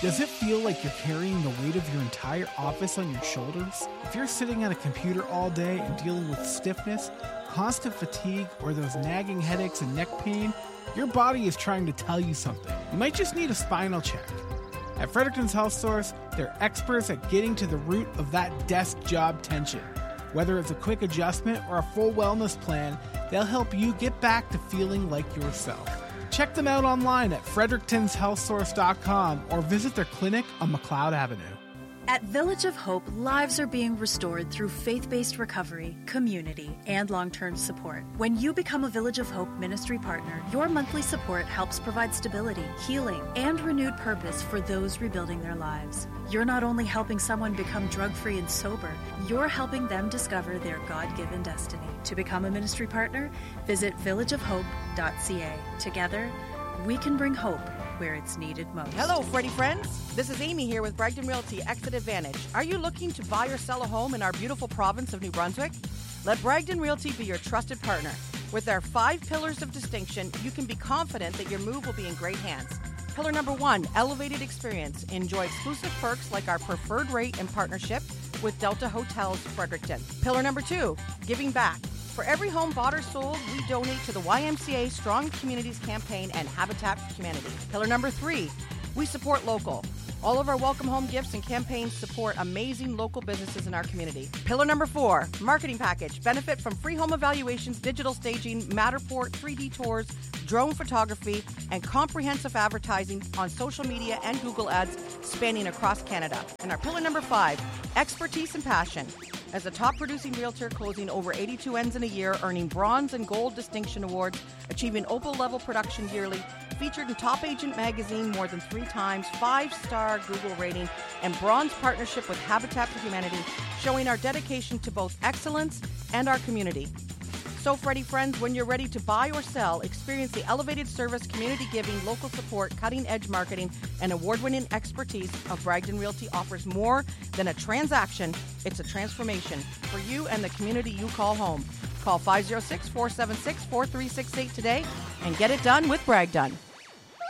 Does it feel like you're carrying the weight of your entire office on your shoulders? If you're sitting at a computer all day and dealing with stiffness, constant fatigue, or those nagging headaches and neck pain, your body is trying to tell you something. You might just need a spinal check. At Fredericton's Health Source, they're experts at getting to the root of that desk job tension. Whether it's a quick adjustment or a full wellness plan, they'll help you get back to feeling like yourself. Check them out online at fredericktonhealthsource.com or visit their clinic on McLeod Avenue. At Village of Hope, lives are being restored through faith-based recovery, community, and long-term support. When you become a Village of Hope ministry partner, your monthly support helps provide stability, healing, and renewed purpose for those rebuilding their lives. You're not only helping someone become drug-free and sober, you're helping them discover their God-given destiny. To become a ministry partner, visit villageofhope.ca. Together, we can bring hope where it's needed most. Hello, Freddie friends. This is Amy here with Bragdon Realty Exit Advantage. Are you looking to buy or sell a home in our beautiful province of New Brunswick? Let Bragdon Realty be your trusted partner. With our 5 pillars of distinction, you can be confident that your move will be in great hands. Pillar number 1, elevated experience. Enjoy exclusive perks like our preferred rate and partnership with Delta Hotels Fredericton. Pillar number 2, giving back. For every home bought or sold, we donate to the YMCA Strong Communities Campaign and Habitat for Humanity. Pillar number 3, we support local. All of our welcome home gifts and campaigns support amazing local businesses in our community. Pillar number 4, marketing package. Benefit from free home evaluations, digital staging, Matterport, 3D tours, drone photography, and comprehensive advertising on social media and Google Ads spanning across Canada. And our pillar number 5, expertise and passion. As a top producing realtor closing over 82 ends in a year, earning bronze and gold distinction awards, achieving Opal level production yearly, featured in Top Agent magazine more than 3 times, 5-star Google rating, and bronze partnership with Habitat for Humanity, showing our dedication to both excellence and our community. So, Freddie friends, when you're ready to buy or sell, experience the elevated service, community giving, local support, cutting-edge marketing, and award-winning expertise of Bragdon Realty offers more than a transaction. It's a transformation for you and the community you call home. Call 506-476-4368 today and get it done with Bragdon.